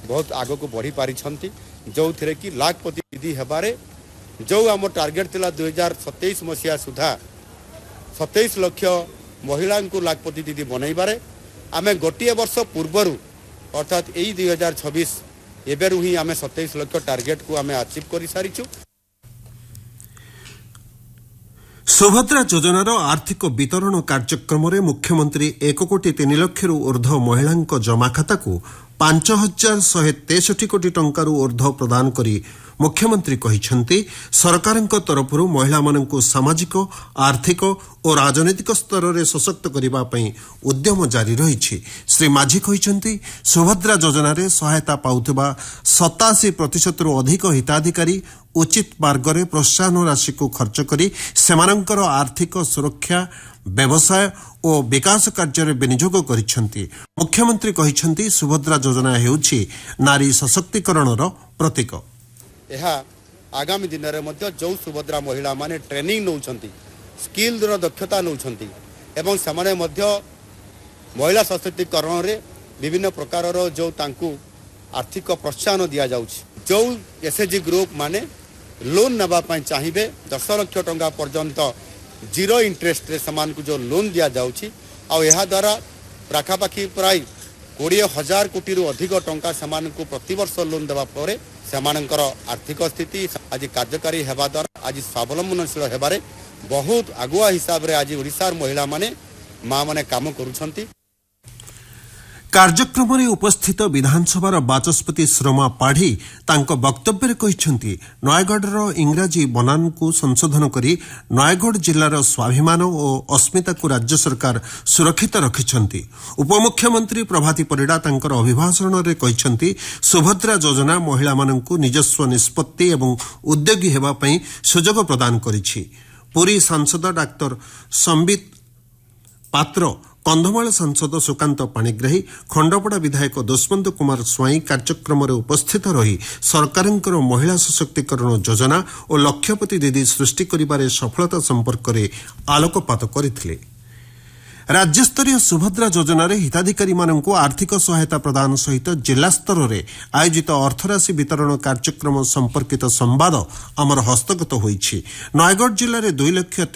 बहुत आग को बढ़ी पारी जो थे कि लाखपति दीदी हेबारे जो आम टार्गेट थिला 2027 मसीहा सुधा 27 लाख महिला को लाखपति दीदी बनईबारे आमे गोटे वर्ष पूर्वर अर्थात यही 2026 एवं ही आम 27 लाख टार्गेट को आम अचीव कर सारीचु। सुभद्रा योजनार आर्थिक वितरण कार्यक्रम में मुख्यमंत्री 1 कोटी 3 लाख ऊर्ध्व महिला जमा खाता को 5,163 कोटी टंकार ऊर्ध्व प्रदान करी मुख्यमंत्री कहिसेंती सरकारक तरफ महिला मानक सामाजिक आर्थिक और राजनीतिक स्तर में सशक्त करने उद्यम जारी रही। श्री माझी कहिसेंती सुभद्रा योजना सहायता पाउथिबा 87% अधिक हिताधिकारी उचित मार्ग में प्रोत्साहन राशि को खर्च करी सेमानंकर आर्थिक सुरक्षा व्यवसाय और विकास कार्य में विनियोग करिसेंती। मुख्यमंत्री कहिसेंती सुभद्रा योजना हेउछि नारी सशक्तिकरणर प्रतीक। यह आगामी दिन में जो सुभद्रा महिला माने ट्रेनिंग नौछंती स्किल दक्षता नौछंती एवं समाने मध्य महिला सशक्तिकरण रे विभिन्न प्रकार जो तांकु आर्थिक प्रोत्साहन दिया जाउछि जो एसएचजी ग्रुप माने लोन नबा पई चाहिए 10 लाख टंका पर्यंत जीरो इंटरेस्ट रे समान को जो लोन दिया जाउछि आ यहा द्वारा पाखापाखि प्राय 20,000 कोटी रु अधिक टंका समान को प्रतिवर्ष लोन देवा परे सेमानंकर आर्थिक स्थिति आज कार्यकारी हेबा द्वारा आज स्वावलंबनशील हेबारे बहुत आगुआ हिसाब रे आज ओडिशार महिला माने मां माने काम करूछंती। कार्यक्रम में उपस्थित विधानसभा बाचस्पति श्रमा पाढ़ी तांको वक्तव्य में कहिसेंती नयगढ़ इंग्राजी बनान को संशोधन करी नयगढ़ जिलार स्वाभिमान और अस्मिता को राज्य सरकार सुरक्षित रखिछंती। उपमुख्यमंत्री प्रभाती परिडा तांकर अभिभाषण रे कहिसेंती सुभद्रा योजना महिला माननकु निजस्व निष्पत्ति एवं उद्योगी हेबा पई सुजोग प्रदान करिछि। पुरी सांसद डाक्टर संबित पात्र कंधमाल सांसद सुकांत पाणिग्राही खंडपड़ा विधायक दुष्मंत कुमार स्वाई कार्यक्रम में उपस्थित रही सरकारंकर महिला सशक्तिकरण योजना और लक्षपति दीदी सृष्टि करिबारे सफलता संपर्क में आलोकपात करथिले। राज्यस्तरीय सुभद्रा योजना हिताधिकारी मानक आर्थिक सहायता प्रदान सहित जिला स्तर में आयोजित अर्थराशि वितरण कार्यक्रम संपर्कित संवाद आमर हस्तगत होईछि। नयगढ़ जिले में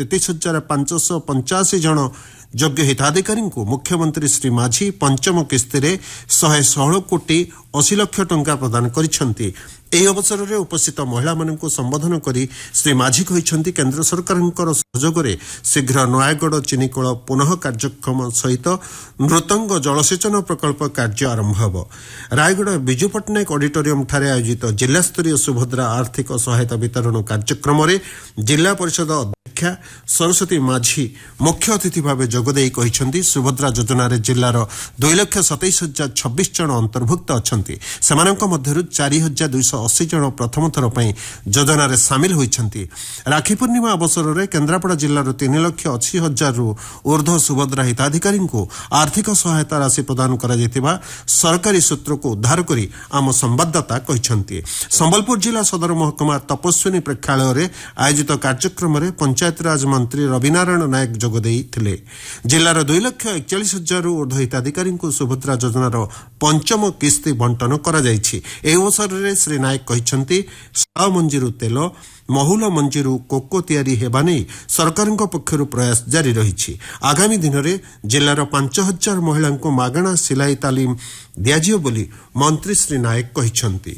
2,33,585 जन योग्य हिताधिकारी को मुख्यमंत्री श्री माझी पंचम किस्ती 116 कोटी 80 लाख टंका प्रदान करिसेंती। ଏହି ଅବସରରେ ଉପସ୍ଥିତ ମହିଳାମାନଙ୍କୁ ସମ୍ବୋଧନ କରି ଶ୍ରୀ ମାଝୀ କହିଛନ୍ତି କେନ୍ଦ୍ର ସରକାରଙ୍କର ସହଯୋଗରେ ଶୀଘ୍ର ନୟାଗଡ଼ ଚିନିକଳ ପୁନଃ କାର୍ଯ୍ୟକ୍ଷମ ସହିତ ମୃତଙ୍ଗ ଜଳସେଚନ ପ୍ରକଳ୍ପ କାର୍ଯ୍ୟ ଆରମ୍ଭ ହେବ। ରାୟଗଡ଼ ବିଜୁ ପଟ୍ଟନାୟକ ଅଡିଟୋରିୟମଠାରେ ଆୟୋଜିତ ଜିଲ୍ଲାସ୍ତରୀୟ ସୁଭଦ୍ରା ଆର୍ଥିକ ସହାୟତା ବିତରଣ କାର୍ଯ୍ୟକ୍ରମରେ ଜିଲ୍ଲା ପରିଷଦ ଅଧ୍ୟକ୍ଷା ସରସ୍ୱତୀ ମାଝୀ ମୁଖ୍ୟ ଅତିଥି ଭାବେ ଯୋଗଦେଇ କହିଛନ୍ତି ସୁଭଦ୍ରା ଯୋଜନାରେ ଜିଲ୍ଲାର 2,27,026 ଜଣ ଅନ୍ତର୍ଭୁକ୍ତ ଅଛନ୍ତି। ସେମାନଙ୍କ ମଧ୍ୟରୁ 4,280 ଜଣ ପ୍ରଥମ ଥର ପାଇଁ ଯୋଜନାରେ ସାମିଲ ହୋଇଛନ୍ତି। ରାକ୍ଷୀ ପୂର୍ଣ୍ଣିମା ଅବସରରେ କେନ୍ଦ୍ରାପଡ଼ା ଜିଲ୍ଲାର 3,80,000 ରୁ ଊର୍ଦ୍ଧ୍ୱ ସୁଭଦ୍ରା ହିତାଧିକାରୀଙ୍କୁ ଆର୍ଥିକ ସହାୟତା ରାଶି ପ୍ରଦାନ କରାଯାଇଥିବା ସରକାରୀ ସୂତ୍ରକୁ ଉଦ୍ଧାର କରି ଆମ ସମ୍ବାଦଦାତା କହିଛନ୍ତି। ସମ୍ବଲପୁର ଜିଲ୍ଲା ସଦର ମହକୁମା ତପସ୍ୱିନୀ ପ୍ରେକ୍ଷାଳୟରେ ଆୟୋଜିତ କାର୍ଯ୍ୟକ୍ରମରେ ପଞ୍ଚାୟତରାଜ ମନ୍ତ୍ରୀ ରବିନାରାୟଣ ନାୟକ ଯୋଗ ଦେଇଥିଲେ। ଜିଲ୍ଲାର 2,41,000 ରୁ ଊର୍ଦ୍ଧ୍ୱ ହିତାଧିକାରୀଙ୍କୁ ସୁଭଦ୍ରା ଯୋଜନାର ପଞ୍ଚମ କିସ୍ତି ବଣ୍ଟନ କରାଯାଇଛି। ଏହି ଅବସରରେ ଶ୍ରୀ ନାୟକ କହିଛନ୍ତି ଶାଳ ମଞ୍ଜିରୁ ତେଲ ମହୁଲ ମଞ୍ଜିରୁ କୋକୋ ତିଆରି ହେବା ନେଇ ସରକାରଙ୍କ ପକ୍ଷରୁ ପ୍ରୟାସ ଜାରି ରହିଛି। ଆଗାମୀ ଦିନରେ ଜିଲ୍ଲାର 5,000 ମହିଳାଙ୍କୁ ମାଗଣା ସିଲାଇ ତାଲିମ ଦିଆଯିବ ବୋଲି ମନ୍ତ୍ରୀ ଶ୍ରୀ ନାୟକ କହିଛନ୍ତି।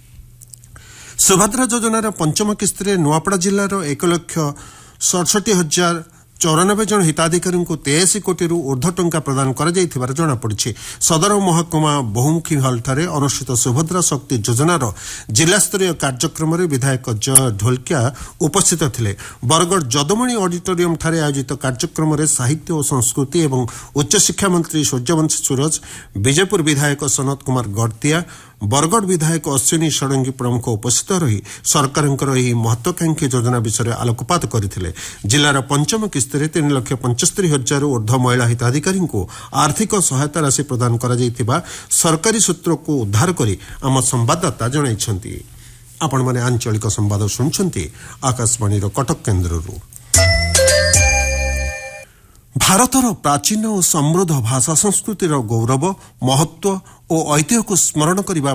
ସୁଭଦ୍ରା ଯୋଜନାର ପଞ୍ଚମ କିସ୍ତିରେ ନୂଆପଡ଼ା ଜିଲ୍ଲାର 1,67,094 ଜଣ ହିତାଧିକାରୀଙ୍କୁ 83 କୋଟିରୁ ଊର୍ଦ୍ଧ୍ୱ ଟଙ୍କା ପ୍ରଦାନ କରାଯାଇଥିବାର ଜଣାପଡ଼ିଛି। ସଦର ମହକୁମା ବହୁମୁଖୀ ହଲ୍ଠାରେ ଅନୁଷ୍ଠିତ ସୁଭଦ୍ରା ଶକ୍ତି ଯୋଜନାର ଜିଲ୍ଲାସ୍ତରୀୟ କାର୍ଯ୍ୟକ୍ରମରେ ବିଧାୟକ ଜୟ ଢୋଲକିଆ ଉପସ୍ଥିତ ଥିଲେ। ବରଗଡ଼ ଯଦୁମଣି ଅଡିଟୋରିୟମଠାରେ ଆୟୋଜିତ କାର୍ଯ୍ୟକ୍ରମରେ ସାହିତ୍ୟ ଓ ସଂସ୍କୃତି ଏବଂ ଉଚ୍ଚଶିକ୍ଷା ମନ୍ତ୍ରୀ ସୂର୍ଯ୍ୟବଂଶୀ ସୁରଜ, ବିଜେପୁର ବିଧାୟକ ସନତ କୁମାର ଗଡ଼ତିଆ, ବରଗଡ଼ ବିଧାୟକ ଅଶ୍ୱିନୀ ଷଡ଼ଙ୍ଗୀ ପ୍ରମୁଖ ଉପସ୍ଥିତ ରହି ସରକାରଙ୍କର ଏହି ମହତ୍ୱାକାଂକ୍ଷୀ ଯୋଜନା ବିଷୟରେ ଆଲୋକପାତ କରିଥିଲେ। ଜିଲ୍ଲାର ପଞ୍ଚମ କିସ୍ତିରେ 3,75,000 ରୁ ଊର୍ଦ୍ଧ୍ୱ ମହିଳା ହିତାଧିକାରୀଙ୍କୁ ଆର୍ଥିକ ସହାୟତା ରାଶି ପ୍ରଦାନ କରାଯାଇଥିବା ସରକାରୀ ସୂତ୍ରକୁ ଉଦ୍ଧାର କରି ଆମ ସମ୍ବାଦଦାତା ଜଣାଇଛନ୍ତି। ଆପଣମାନେ ଆଞ୍ଚଳିକ ସମ୍ବାଦ ଶୁଣୁଛନ୍ତି ଆକାଶବାଣୀର କଟକ କେନ୍ଦ୍ରରୁ। ଭାରତର ପ୍ରାଚୀନ ଓ ସମୃଦ୍ଧ ଭାଷା ସଂସ୍କୃତିର ଗୌରବ, ମହତ୍ୱ ଓ ଐତିହ୍ୟକୁ ସ୍ମରଣ କରିବା